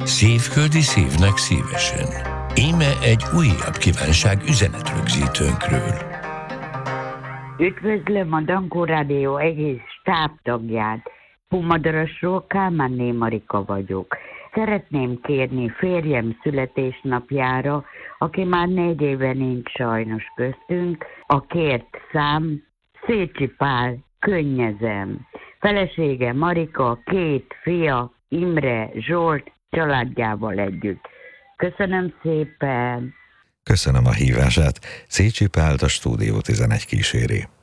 Szívföldi szívnek szívesen. Íme egy újabb kívánság üzenetrögzítőnkről. Üdvözlöm a Dankó Rádió egész stábtagját. Pumadarasról Kálmánné Marika vagyok. Szeretném kérni férjem születésnapjára, aki már 4 éve nincs sajnos köztünk, a kért szám Szécsi Pál, Könnyezem. Felesége Marika, 2 fia, Imre, Zsolt, családjával együtt. Köszönöm szépen! Köszönöm a hívását. Szécsi Pált a Stúdió 11 kíséri.